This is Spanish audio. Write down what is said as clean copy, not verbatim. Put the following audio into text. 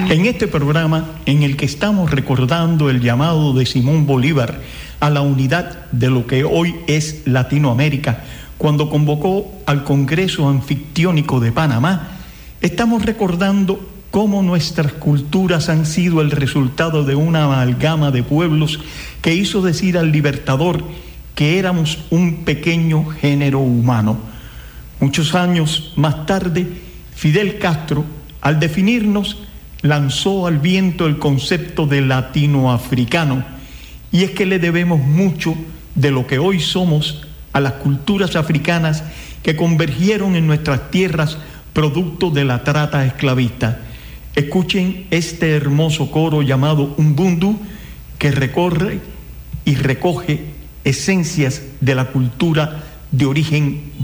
En este programa en el que estamos recordando el llamado de Simón Bolívar a la unidad de lo que hoy es Latinoamérica, cuando convocó al Congreso Anfictiónico de Panamá, estamos recordando cómo nuestras culturas han sido el resultado de una amalgama de pueblos que hizo decir al Libertador que éramos un pequeño género humano. Muchos años más tarde, Fidel Castro, al definirnos, lanzó al viento el concepto de latinoafricano, y es que le debemos mucho de lo que hoy somos a las culturas africanas que convergieron en nuestras tierras producto de la trata esclavista. Escuchen este hermoso coro llamado Ubuntu, que recorre y recoge esencias de la cultura de origen